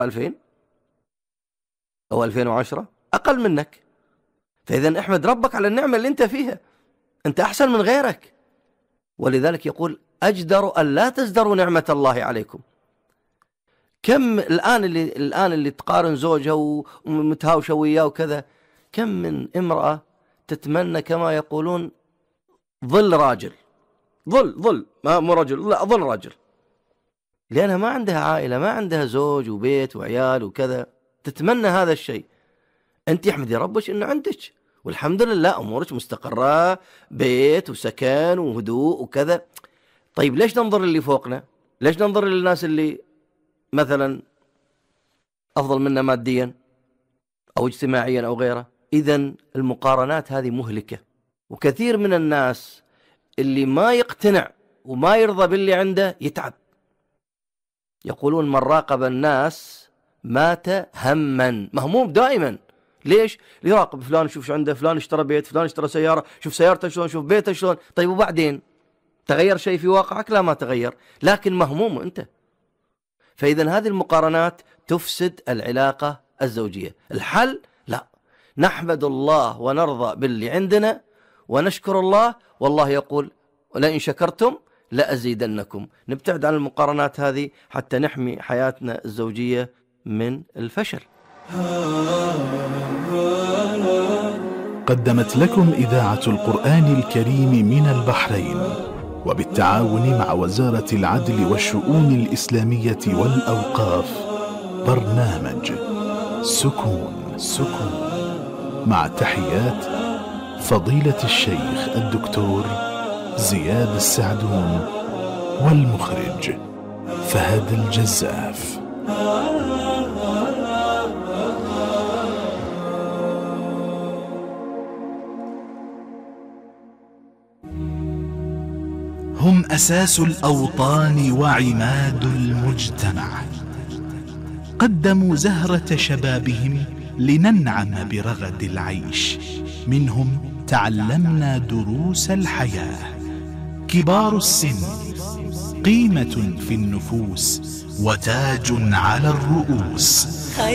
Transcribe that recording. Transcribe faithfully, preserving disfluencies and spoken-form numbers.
ألفين أو ألفين وعشرة أقل منك. فإذا احمد ربك على النعمة اللي أنت فيها، أنت أحسن من غيرك. ولذلك يقول أجدر أن لا تزدروا نعمة الله عليكم. كم الآن اللي الآن اللي تقارن زوجها ومتهاوشة وياه وكذا، كم من امرأة تتمنى كما يقولون ظل راجل، ظل ظل ما مو رجل، لا ظل راجل، لأنها ما عندها عائلة، ما عندها زوج وبيت وعيال وكذا، تتمنى هذا الشيء. أنت احمدي ربك إنه عندك، والحمد لله أمورك مستقرة، بيت وسكن وهدوء وكذا. طيب ليش ننظر اللي فوقنا؟ ليش ننظر للناس اللي مثلا أفضل منا ماديا أو اجتماعيا أو غيره؟ إذن المقارنات هذه مهلكة. وكثير من الناس اللي ما يقتنع وما يرضى باللي عنده يتعب. يقولون من راقب الناس مات هما، مهموم دائما. ليش؟ يراقب فلان، شوف شو عنده، فلان اشترى بيت، فلان اشترى سيارة، شوف سيارته شلون، شوف بيته شلون. طيب وبعدين تغير شيء في واقعك؟ لا ما تغير، لكن مهموم أنت. فإذا هذه المقارنات تفسد العلاقة الزوجية. الحل لا، نحمد الله ونرضى باللي عندنا ونشكر الله، والله يقول ولئن شكرتم لأزيدنكم. نبتعد عن المقارنات هذه حتى نحمي حياتنا الزوجية من الفشل. قدمت لكم إذاعة القرآن الكريم من البحرين وبالتعاون مع وزارة العدل والشؤون الإسلامية والأوقاف برنامج سكون سكون، مع تحيات فضيلة الشيخ الدكتور زياد السعدون، والمخرج فهد الجزاف. هم أساس الأوطان وعماد المجتمع، قدموا زهرة شبابهم لننعم برغد العيش، منهم تعلمنا دروس الحياة. كبار السن قيمة في النفوس وتاج على الرؤوس.